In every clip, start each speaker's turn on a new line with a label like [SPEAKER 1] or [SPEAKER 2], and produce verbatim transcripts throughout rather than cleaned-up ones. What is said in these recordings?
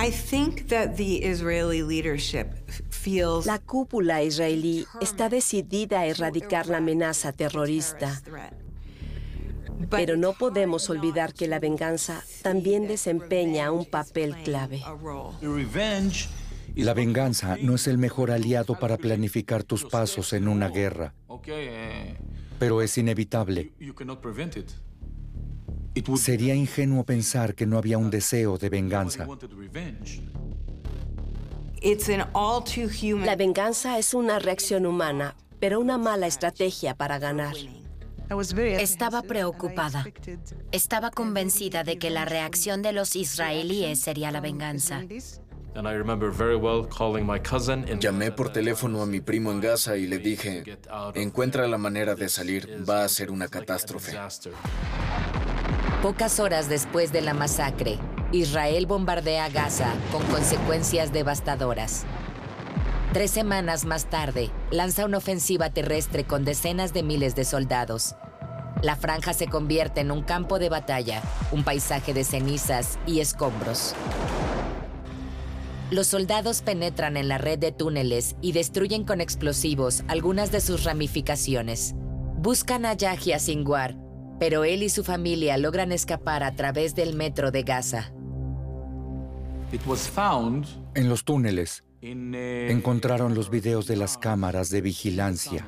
[SPEAKER 1] La cúpula israelí está decidida a erradicar la amenaza terrorista. Pero no podemos olvidar que la venganza también desempeña un papel clave.
[SPEAKER 2] La venganza no es el mejor aliado para planificar tus pasos en una guerra, pero es inevitable. Sería ingenuo pensar que no había un deseo de venganza.
[SPEAKER 1] La venganza es una reacción humana, pero una mala estrategia para ganar.
[SPEAKER 3] Estaba preocupada. Estaba convencida de que la reacción de los israelíes sería la venganza.
[SPEAKER 4] Llamé por teléfono a mi primo en Gaza y le dije, encuentra la manera de salir, va a ser una catástrofe.
[SPEAKER 3] Pocas horas después de la masacre, Israel bombardea Gaza con consecuencias devastadoras. Tres semanas más tarde, lanza una ofensiva terrestre con decenas de miles de soldados. La franja se convierte en un campo de batalla, un paisaje de cenizas y escombros. Los soldados penetran en la red de túneles y destruyen con explosivos algunas de sus ramificaciones. Buscan a Yahya Sinwar, pero él y su familia logran escapar a través del metro de Gaza.
[SPEAKER 2] En los túneles encontraron los videos de las cámaras de vigilancia.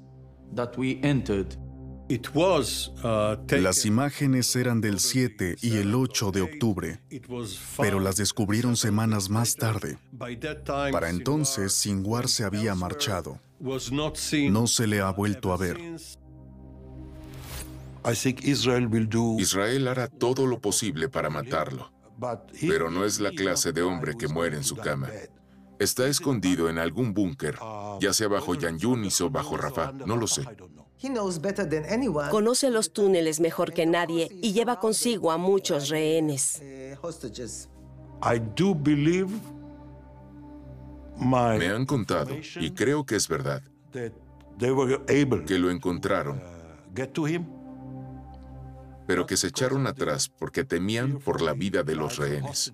[SPEAKER 5] Las imágenes eran del siete y el ocho de octubre, pero las descubrieron semanas más tarde. Para entonces, Sinwar se había marchado. No se le ha vuelto a ver.
[SPEAKER 6] Israel hará todo lo posible para matarlo, pero no es la clase de hombre que muere en su cama. Está escondido en algún búnker, ya sea bajo Yan Yunis o bajo Rafah, no lo sé.
[SPEAKER 1] Conoce los túneles mejor que nadie y lleva consigo a muchos rehenes.
[SPEAKER 6] Me han contado, y creo que es verdad, que lo encontraron, pero que se echaron atrás porque temían por la vida de los rehenes.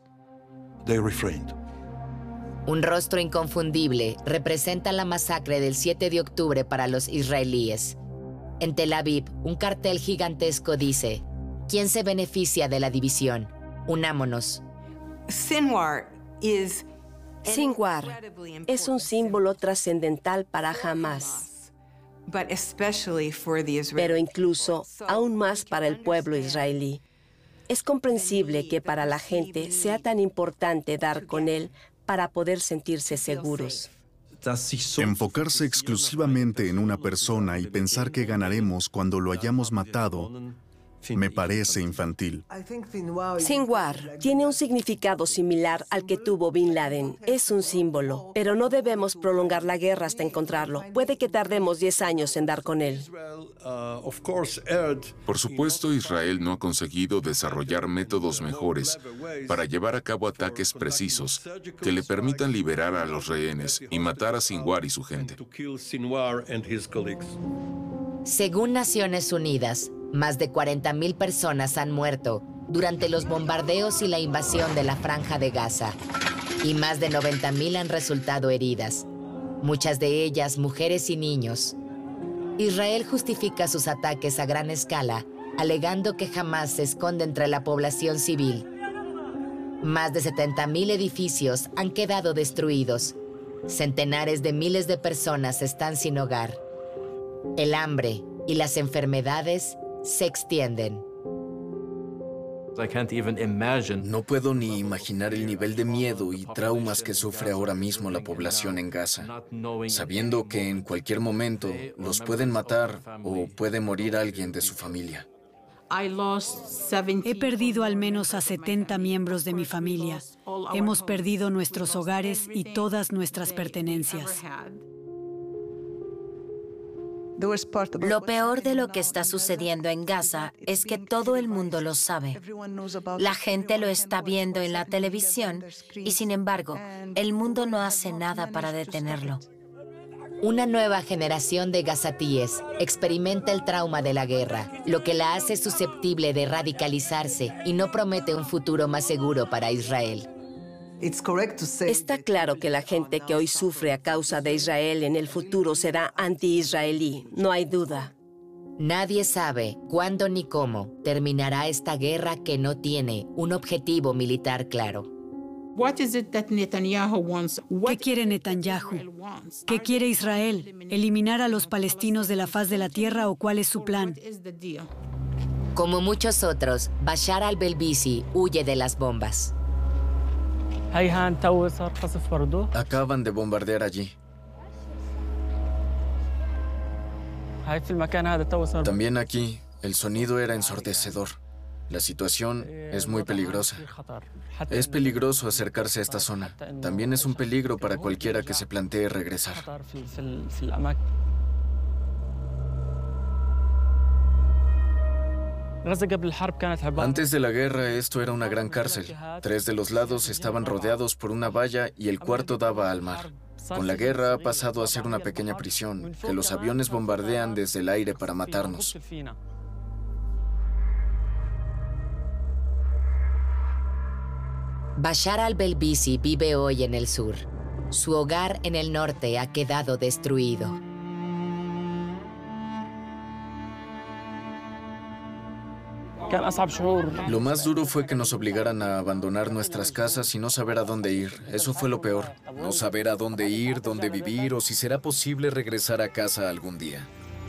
[SPEAKER 3] Un rostro inconfundible representa la masacre del siete de octubre para los israelíes. En Tel Aviv, un cartel gigantesco dice: ¿quién se beneficia de la división? Unámonos.
[SPEAKER 1] Sinwar es un símbolo trascendental para Hamás, pero incluso aún más para el pueblo israelí. Es comprensible que para la gente sea tan importante dar con él para poder sentirse seguros.
[SPEAKER 5] Enfocarse exclusivamente en una persona y pensar que ganaremos cuando lo hayamos matado me parece infantil.
[SPEAKER 1] Sinwar tiene un significado similar al que tuvo Bin Laden. Es un símbolo, pero no debemos prolongar la guerra hasta encontrarlo. Puede que tardemos diez años en dar con él.
[SPEAKER 6] Por supuesto, Israel no ha conseguido desarrollar métodos mejores para llevar a cabo ataques precisos que le permitan liberar a los rehenes y matar a Sinwar y su gente.
[SPEAKER 3] Según Naciones Unidas, más de cuarenta mil personas han muerto durante los bombardeos y la invasión de la Franja de Gaza, y más de noventa mil han resultado heridas, muchas de ellas mujeres y niños. Israel justifica sus ataques a gran escala, alegando que Hamás se esconde entre la población civil. Más de setenta mil edificios han quedado destruidos. Centenares de miles de personas están sin hogar. El hambre y las enfermedades se extienden.
[SPEAKER 4] No puedo ni imaginar el nivel de miedo y traumas que sufre ahora mismo la población en Gaza, sabiendo que en cualquier momento los pueden matar o puede morir alguien de su familia.
[SPEAKER 7] He perdido al menos a setenta miembros de mi familia. Hemos perdido nuestros hogares y todas nuestras pertenencias.
[SPEAKER 3] Lo peor de lo que está sucediendo en Gaza es que todo el mundo lo sabe. La gente lo está viendo en la televisión y, sin embargo, el mundo no hace nada para detenerlo. Una nueva generación de gazatíes experimenta el trauma de la guerra, lo que la hace susceptible de radicalizarse y no promete un futuro más seguro para Israel.
[SPEAKER 1] Está claro que la gente que hoy sufre a causa de Israel en el futuro será anti-israelí, no hay duda.
[SPEAKER 3] Nadie sabe cuándo ni cómo terminará esta guerra que no tiene un objetivo militar claro.
[SPEAKER 7] ¿Qué quiere Netanyahu? ¿Qué quiere Israel? ¿Eliminar a los palestinos de la faz de la tierra o cuál es su plan?
[SPEAKER 3] Como muchos otros, Bashar al-Belbisi huye de las bombas.
[SPEAKER 4] Acaban de bombardear allí. También aquí, el sonido era ensordecedor. La situación es muy peligrosa. Es peligroso acercarse a esta zona. También es un peligro para cualquiera que se plantee regresar. Antes de la guerra, esto era una gran cárcel. Tres de los lados estaban rodeados por una valla y el cuarto daba al mar. Con la guerra ha pasado a ser una pequeña prisión, que los aviones bombardean desde el aire para matarnos.
[SPEAKER 3] Bashar al-Belbisi vive hoy en el sur. Su hogar en el norte ha quedado destruido.
[SPEAKER 4] Lo más duro fue que nos obligaran a abandonar nuestras casas y no saber a dónde ir. Eso fue lo peor. No saber a dónde ir, dónde vivir o si será posible regresar a casa algún día.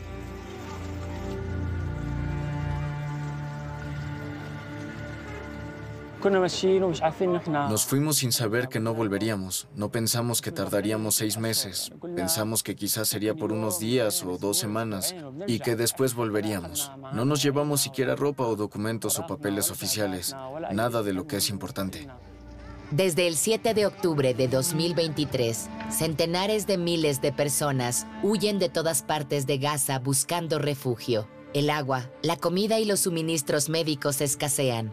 [SPEAKER 4] Nos fuimos sin saber que no volveríamos. No pensamos que tardaríamos seis meses. Pensamos que quizás sería por unos días o dos semanas y que después volveríamos. No nos llevamos siquiera ropa o documentos o papeles oficiales. Nada de lo que es importante.
[SPEAKER 3] Desde el siete de octubre de dos mil veintitrés, centenares de miles de personas huyen de todas partes de Gaza buscando refugio. El agua, la comida y los suministros médicos escasean.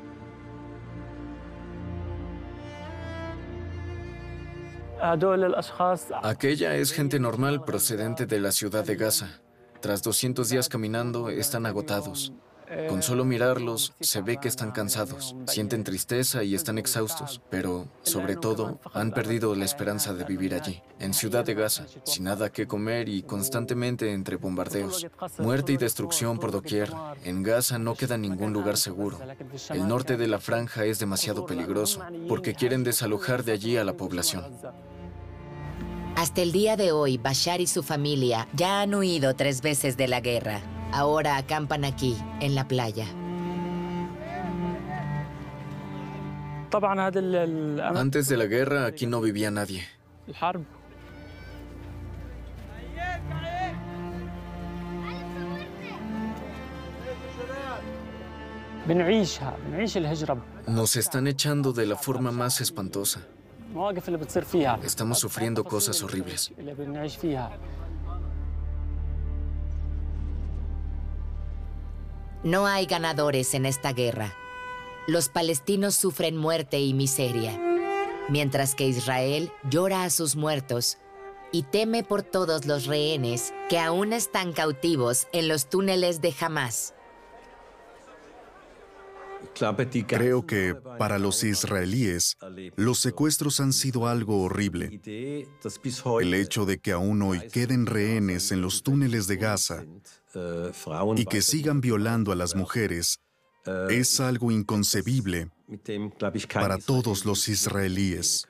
[SPEAKER 4] Aquella es gente normal procedente de la ciudad de Gaza. Tras doscientos días caminando, están agotados. Con solo mirarlos, se ve que están cansados, sienten tristeza y están exhaustos, pero, sobre todo, han perdido la esperanza de vivir allí, en Ciudad de Gaza, sin nada que comer y constantemente entre bombardeos. Muerte y destrucción por doquier. En Gaza no queda ningún lugar seguro. El norte de la franja es demasiado peligroso, porque quieren desalojar de allí a la población.
[SPEAKER 3] Hasta el día de hoy, Bashar y su familia ya han huido tres veces de la guerra. Ahora acampan aquí, en la playa.
[SPEAKER 4] Antes de la guerra, aquí no vivía nadie. Nos están echando de la forma más espantosa. Estamos sufriendo cosas horribles.
[SPEAKER 3] No hay ganadores en esta guerra. Los palestinos sufren muerte y miseria, mientras que Israel llora a sus muertos y teme por todos los rehenes que aún están cautivos en los túneles de Hamás.
[SPEAKER 5] Creo que para los israelíes, los secuestros han sido algo horrible. El hecho de que aún hoy queden rehenes en los túneles de Gaza y que sigan violando a las mujeres es algo inconcebible para todos los israelíes.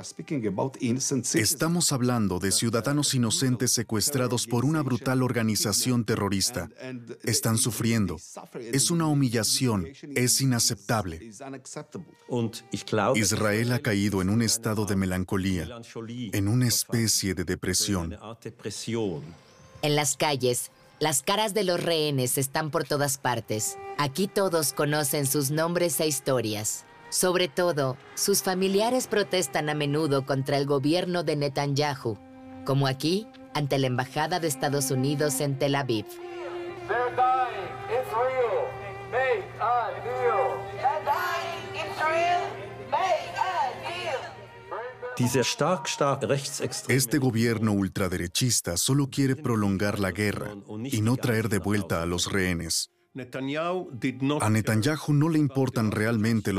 [SPEAKER 5] Estamos hablando de ciudadanos inocentes secuestrados por una brutal organización terrorista. Están sufriendo. Es una humillación. Es inaceptable. Israel ha caído en un estado de melancolía, en una especie de depresión.
[SPEAKER 3] En las calles, las caras de los rehenes están por todas partes. Aquí todos conocen sus nombres e historias. Sobre todo, sus familiares protestan a menudo contra el gobierno de Netanyahu, como aquí, ante la Embajada de Estados Unidos en Tel Aviv.
[SPEAKER 5] Este gobierno ultraderechista solo quiere prolongar la guerra y no traer de vuelta a los rehenes. A Netanyahu no le importan realmente los